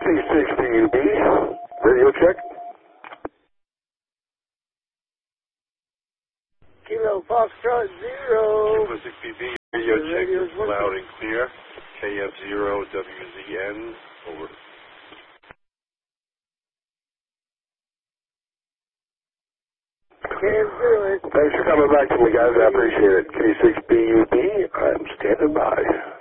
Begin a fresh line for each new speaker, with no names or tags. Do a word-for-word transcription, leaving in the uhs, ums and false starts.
six B U B, radio check.
Kilo Foxtrot Zero.
Kilo six B B, radio check is loud and clear. K F zero W Z N, over.
K F zero.
Thanks for coming back to me, guys. I appreciate it. K six B U B, I'm standing by.